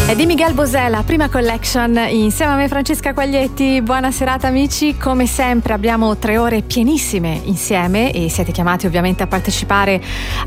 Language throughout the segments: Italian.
È di Miguel Bosé, la prima collection, insieme a me Francesca Quaglietti. Buona serata amici, come sempre abbiamo 3 ore pienissime insieme e siete chiamati ovviamente a partecipare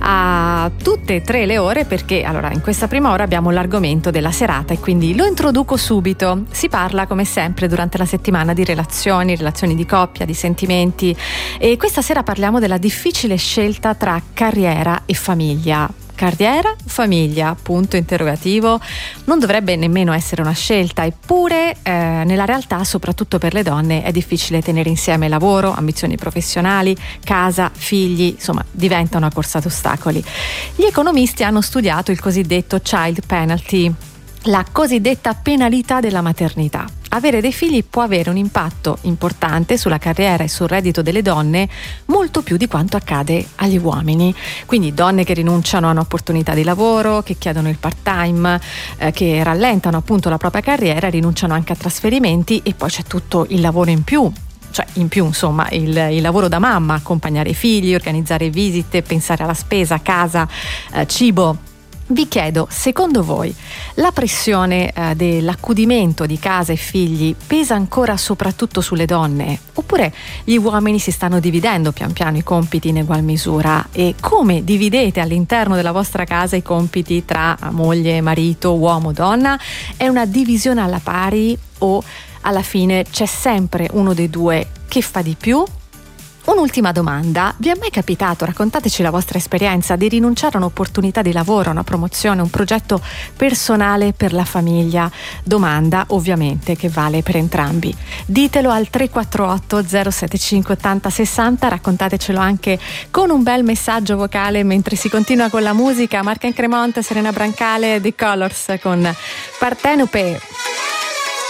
a tutte e 3 le ore, perché allora in questa prima ora abbiamo l'argomento della serata e quindi lo introduco subito. Si parla come sempre durante la settimana di relazioni di coppia, di sentimenti, e questa sera parliamo della difficile scelta tra carriera e famiglia. Carriera, famiglia, punto interrogativo. Non dovrebbe nemmeno essere una scelta, eppure nella realtà, soprattutto per le donne, è difficile tenere insieme lavoro, ambizioni professionali, casa, figli, insomma diventa una corsa ad ostacoli. Gli economisti hanno studiato il cosiddetto child penalty, la cosiddetta penalità della maternità. Avere dei figli può avere un impatto importante sulla carriera e sul reddito delle donne, molto più di quanto accade agli uomini. Quindi donne che rinunciano a un'opportunità di lavoro, che chiedono il part-time, che rallentano appunto la propria carriera, rinunciano anche a trasferimenti, e poi c'è tutto il lavoro in più. Cioè in più insomma il lavoro da mamma, accompagnare i figli, organizzare visite, pensare alla spesa, casa, cibo. Vi chiedo, secondo voi la pressione dell'accudimento di casa e figli pesa ancora soprattutto sulle donne, oppure gli uomini si stanno dividendo pian piano i compiti in egual misura? E come dividete all'interno della vostra casa i compiti tra moglie, marito, uomo, donna? È una divisione alla pari o alla fine c'è sempre uno dei due che fa di più? Un'ultima domanda: vi è mai capitato, raccontateci la vostra esperienza, di rinunciare a un'opportunità di lavoro, a una promozione, un progetto personale per la famiglia? Domanda ovviamente che vale per entrambi. Ditelo al 348 075 80 60, raccontatecelo anche con un bel messaggio vocale mentre si continua con la musica. Marca in Cremont, Serena Brancale, The Colors con Partenope.